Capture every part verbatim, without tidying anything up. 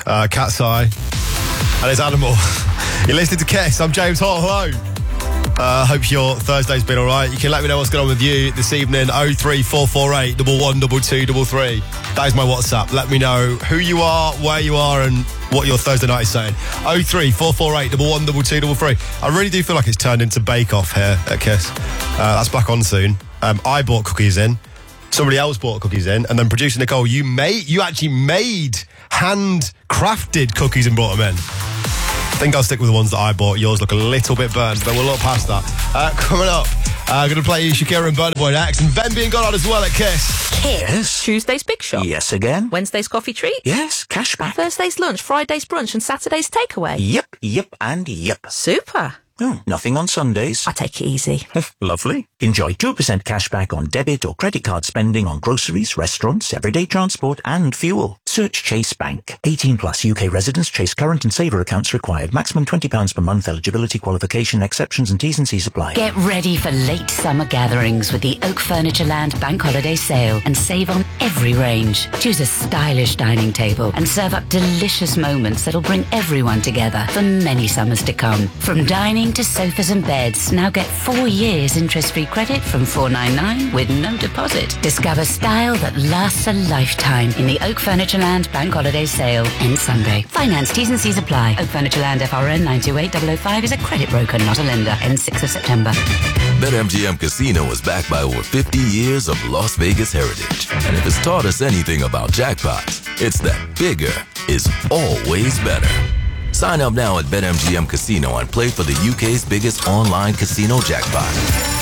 uh, Cat's Eye, and it's Animal. You're listening to Kiss. I'm James Hall. Hello. I uh, hope your Thursday's been all right. You can let me know what's going on with you this evening. oh three four four eight, one one two two three three. That is my WhatsApp. Let me know who you are, where you are, and what your Thursday night is saying. oh three four four eight, one one two two three three. I really do feel like it's turned into Bake Off here at Kiss. Uh, that's back on soon. Um, I bought cookies in. Somebody else bought cookies in. And then producer Nicole, you made, you actually made handcrafted cookies and brought them in. I think I'll stick with the ones that I bought. Yours look a little bit burnt, but we'll look past that. Uh, coming up, I'm uh, going to play you Shakira and Burna Boy next, and Ben being gone on as well at Kiss. Kiss. Tuesday's Big Shop. Yes, again. Wednesday's Coffee Treat. Yes, cashback. Thursday's Lunch, Friday's Brunch, and Saturday's Takeaway. Yep, yep, and yep. Super. Oh, nothing on Sundays. I take it easy. Lovely. Enjoy two percent cashback on debit or credit card spending on groceries, restaurants, everyday transport, and fuel. Search Chase Bank. eighteen plus U K residents. Chase current and saver accounts required. Maximum twenty pounds per month. Eligibility, qualification, exceptions, and T's and C's apply. Get ready for late summer gatherings with the Oak Furniture Land Bank Holiday Sale and save on every range. Choose a stylish dining table and serve up delicious moments that'll bring everyone together for many summers to come. From dining to sofas and beds, now get four years interest-free credit from four ninety-nine with no deposit. Discover style that lasts a lifetime in the Oak Furniture Land Bank Holiday Sale. Ends Sunday. Finance T's and C's apply. Oak Furniture Land F R N nine two eight zero zero five is a credit broker, not a lender. Ends sixth of September. BetMGM Casino is backed by over fifty years of Las Vegas heritage. And if it's taught us anything about jackpots, it's that bigger is always better. Sign up now at BetMGM Casino and play for the U K's biggest online casino jackpot.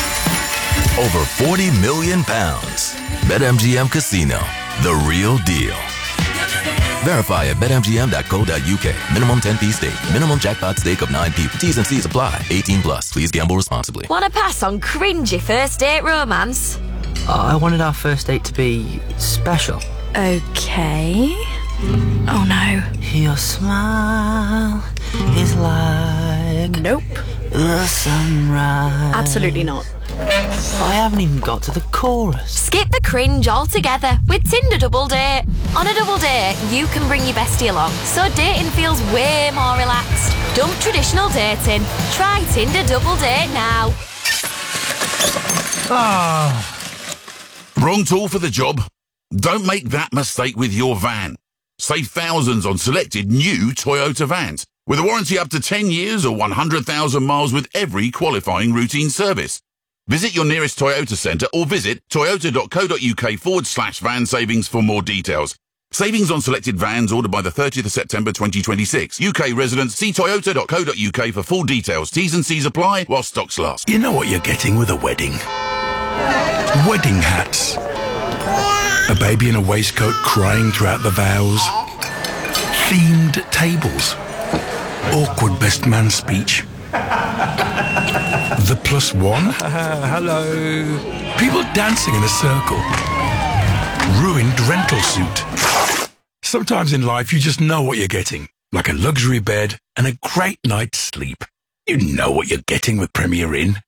Over forty million pounds. BetMGM Casino, the real deal. Verify at bet M G M dot co dot U K. Minimum ten p stake. Minimum jackpot stake of nine p. T's and C's apply. eighteen plus. Please gamble responsibly. Wanna pass on cringy first date romance? Oh, I wanted our first date to be special. Okay. Oh no. Your smile is like... Nope. The sunrise. Absolutely not. I haven't even got to the chorus. Skip the cringe altogether with Tinder Double Date. On a double date, you can bring your bestie along, so dating feels way more relaxed. Dump traditional dating. Try Tinder Double Date now. Ah. Wrong tool for the job? Don't make that mistake with your van. Save thousands on selected new Toyota vans, with a warranty up to ten years or one hundred thousand miles with every qualifying routine service. Visit your nearest Toyota centre or visit toyota.co.uk forward slash van savings for more details. Savings on selected vans ordered by the thirtieth of September twenty twenty-six. U K residents, see toyota.co.uk for full details. T's and C's apply while stocks last. You know what you're getting with a wedding? Wedding hats. A baby in a waistcoat crying throughout the vows. Themed tables. Awkward best man speech. The plus one. Uh, hello. People dancing in a circle. Ruined rental suit. Sometimes in life you just know what you're getting. Like a luxury bed and a great night's sleep. You know what you're getting with Premier Inn.